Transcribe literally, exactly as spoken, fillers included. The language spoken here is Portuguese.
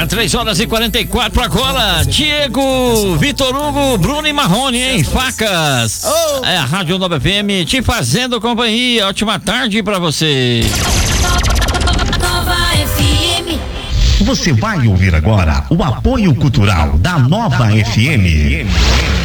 três horas e quarenta e quatro agora. Diego, Vitor Hugo, Bruno e Marrone, hein? Facas. Oh. É a Rádio Nova F M te fazendo companhia. Ótima tarde pra você. Nova F M. Você vai ouvir agora o apoio cultural da Nova F M.